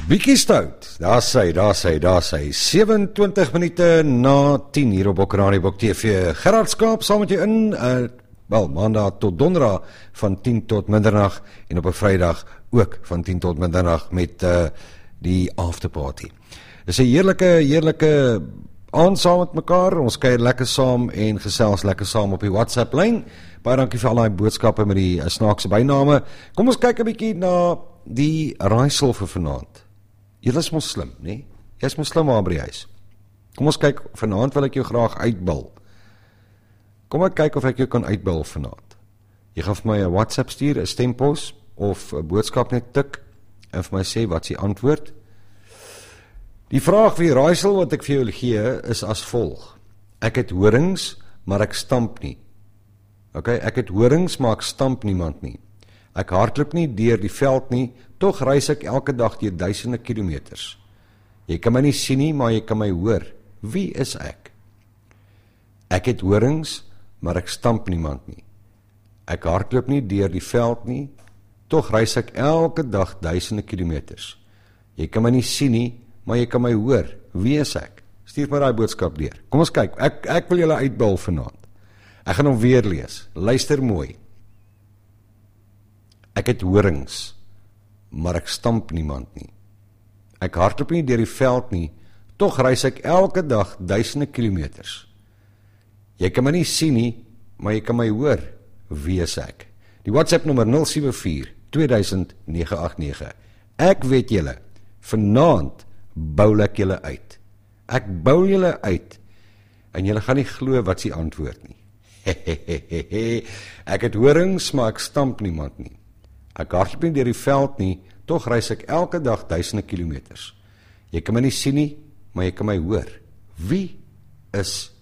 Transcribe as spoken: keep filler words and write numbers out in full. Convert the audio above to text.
Bietjie stout, daar sy, daar sy, daar sy, sewe-en-twintig minute na tien hier op Okradiebok T V. Gerard Skaap saam met jou in, uh, wel, maandag tot donderdag van tien tot middernacht en op 'n Vrydag ook van tien tot middernacht met uh, die afterparty. Dis 'n heerlike, heerlike aand saam met mekaar, ons kuier lekker saam en gesels lekker saam op die WhatsApp-lyn. Baie dankie vir al die boodskappe met die uh, snaakse byname. Kom ons kyk 'n bietjie na die raaisel vir vanaand. Julle is mos slim, nee? Jy is mos slim maar by die huis. Kom ons kyk, vanaand wil ek jou graag uitbil. Kom ek kyk of ek jou kan uitbil vanaand. Jy gaan vir my 'n WhatsApp stuur, 'n stempos of 'n boodskap net tik en vir my sê wat is die antwoord. Die vraag vir die raaisel wat ek vir jou gee is as volg. Ek het horings, maar ek stamp nie. Ok, ek het horings, maar ek stamp niemand nie. Ek hardloop nie deur die veld nie, tog reis ek elke dag deur duisende kilometers. Jy kan my nie sien nie, maar jy kan my hoor. Wie is ek? Ek het horings, maar ek stamp niemand nie. Ek hardloop nie deur die veld nie, tog reis ek elke dag duisende kilometers. Jy kan my nie sien nie, maar jy kan my hoor. Wie is ek? Stuur my daai boodskap deur. Kom ons kyk, ek, ek wil julle uitbil vanaand. Ek gaan hom weer lees. Luister mooi. Ek het horings, maar ek stamp niemand nie. Ek hardloop nie deur die veld nie, tog reis ek elke dag duisende kilometers. Jy kan my nie sien nie, maar jy kan my hoor. Wie is ek? Die WhatsApp nommer nul sewe vier twee duisend nege agt nege. Ek weet julle, vanaand boul ek julle uit. Ek boul julle uit, en julle gaan nie glo wat die antwoord nie. Ek het horings, maar ek stamp niemand nie. Ek hardloop nie deur die veld nie, tog reis ek elke dag duisende kilometers. Jy kan my nie sien nie, maar jy kan my hoor. Wie is